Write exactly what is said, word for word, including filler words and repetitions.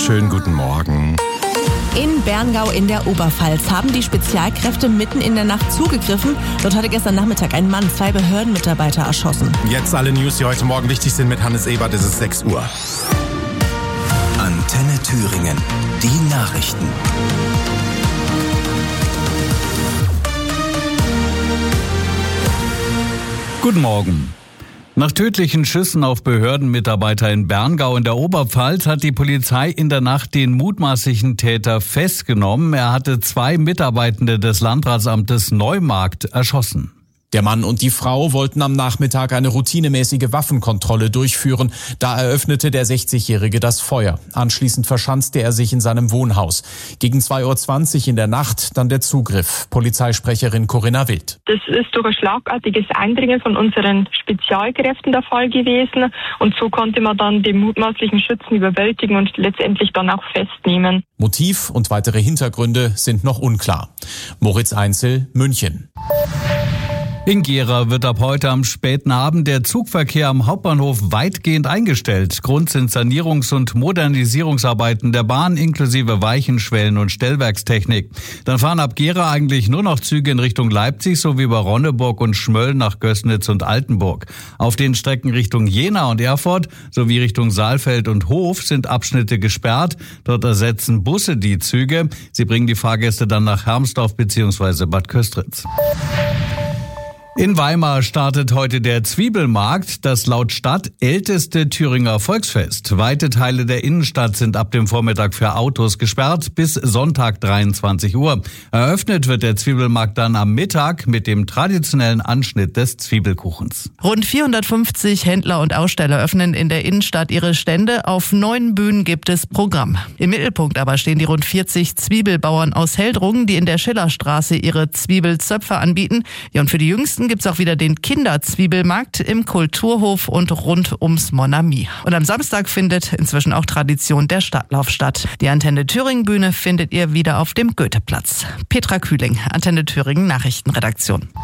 Schönen guten Morgen. In Berngau in der Oberpfalz haben die Spezialkräfte mitten in der Nacht zugegriffen. Dort hatte gestern Nachmittag ein Mann zwei Behördenmitarbeiter erschossen. Jetzt alle News, die heute Morgen wichtig sind mit Hannes Ebert. Es ist sechs Uhr. Antenne Thüringen. Die Nachrichten. Guten Morgen. Nach tödlichen Schüssen auf Behördenmitarbeiter in Berngau in der Oberpfalz hat die Polizei in der Nacht den mutmaßlichen Täter festgenommen. Er hatte zwei Mitarbeitende des Landratsamtes Neumarkt erschossen. Der Mann und die Frau wollten am Nachmittag eine routinemäßige Waffenkontrolle durchführen. Da eröffnete der sechzigjährige das Feuer. Anschließend verschanzte er sich in seinem Wohnhaus. Gegen zwei Uhr zwanzig in der Nacht dann der Zugriff. Polizeisprecherin Corinna Wild. Das ist durch ein schlagartiges Eindringen von unseren Spezialkräften der Fall gewesen. Und so konnte man dann den mutmaßlichen Schützen überwältigen und letztendlich dann auch festnehmen. Motiv und weitere Hintergründe sind noch unklar. Moritz Einzel, München. In Gera wird ab heute am späten Abend der Zugverkehr am Hauptbahnhof weitgehend eingestellt. Grund sind Sanierungs- und Modernisierungsarbeiten der Bahn inklusive Weichenschwellen und Stellwerkstechnik. Dann fahren ab Gera eigentlich nur noch Züge in Richtung Leipzig sowie über Ronneburg und Schmölln nach Gößnitz und Altenburg. Auf den Strecken Richtung Jena und Erfurt sowie Richtung Saalfeld und Hof sind Abschnitte gesperrt. Dort ersetzen Busse die Züge. Sie bringen die Fahrgäste dann nach Hermsdorf bzw. Bad Köstritz. In Weimar startet heute der Zwiebelmarkt, das laut Stadt älteste Thüringer Volksfest. Weite Teile der Innenstadt sind ab dem Vormittag für Autos gesperrt bis Sonntag dreiundzwanzig Uhr. Eröffnet wird der Zwiebelmarkt dann am Mittag mit dem traditionellen Anschnitt des Zwiebelkuchens. Rund vierhundertfünfzig Händler und Aussteller öffnen in der Innenstadt ihre Stände. Auf neun Bühnen gibt es Programm. Im Mittelpunkt aber stehen die rund vierzig Zwiebelbauern aus Heldrungen, die in der Schillerstraße ihre Zwiebelzöpfe anbieten. Ja, und für die Jüngsten gibt's auch wieder den Kinderzwiebelmarkt im Kulturhof und rund ums Mon Ami. Und am Samstag findet inzwischen auch Tradition der Stadtlauf statt. Die Antenne Thüringen Bühne findet ihr wieder auf dem Goetheplatz. Petra Kühling, Antenne Thüringen Nachrichtenredaktion.